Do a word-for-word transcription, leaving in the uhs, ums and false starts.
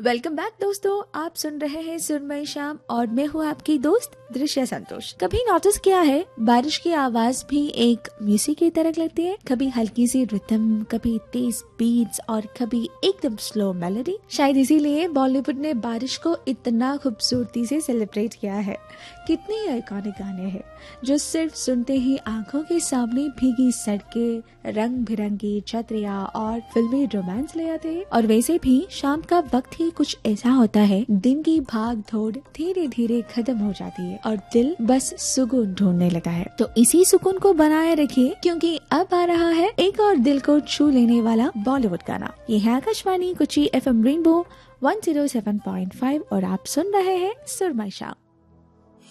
Welcome back दोस्तों, आप सुन रहे हैं सुरमई शाम और मैं हूँ आपकी दोस्त दृश्य संतोष। कभी नोटिस किया है बारिश की आवाज भी एक म्यूजिक की तरह लगती है? कभी हल्की सी रिदम, कभी तेज बीट्स और कभी एकदम स्लो मेलोडी। शायद इसीलिए बॉलीवुड ने बारिश को इतना खूबसूरती से सेलिब्रेट किया है। कितने आइकॉनिक गाने हैं जो सिर्फ सुनते ही आंखों के सामने भीगी सड़कें, रंग बिरंगी छतरियां और फिल्मी रोमांस ले आते हैं। और वैसे भी शाम का वक्त ही कुछ ऐसा होता है, दिन की भाग दौड़ धीरे धीरे खत्म हो जाती है और दिल बस सुकून ढूंढने लगा है। तो इसी सुकून को बनाए रखिए, क्योंकि अब आ रहा है एक और दिल को छू लेने वाला बॉलीवुड गाना। ये है Akashvani Kochi F M rainbow one zero seven point five और आप सुन रहे हैं सुरमई शाम।